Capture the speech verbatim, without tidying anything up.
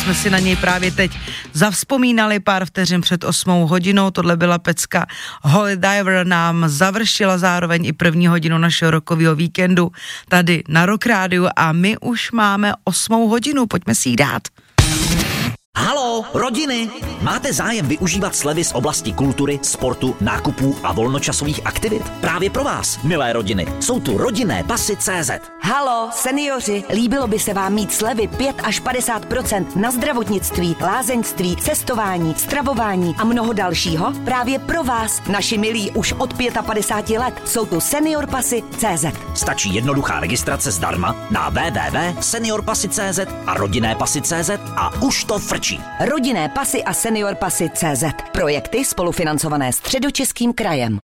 jsme si na něj právě teď zavzpomínali pár vteřin před osmou hodinou. Tohle byla pecka Holy Diver, nám završila zároveň i první hodinu našeho rokového víkendu tady na Rock Rádiu a my už máme osmou hodinu, pojďme si ji dát. Haló, rodiny! Máte zájem využívat slevy z oblasti kultury, sportu, nákupů a volnočasových aktivit? Právě pro vás, milé rodiny, jsou tu rodinné pasy tečka cé zet. Haló, seniori, líbilo by se vám mít slevy pět až padesát procent na zdravotnictví, lázeňství, cestování, stravování a mnoho dalšího? Právě pro vás, naši milí už od padesát pět let, jsou tu senior pasy tečka cé zet. Stačí jednoduchá registrace zdarma na w w w tečka senior pasy tečka cé zet a rodinné pasy tečka cé zet a už to frčí. Rodinné pasy a senior pasy tečka cé zet. Projekty spolufinancované Středočeským krajem.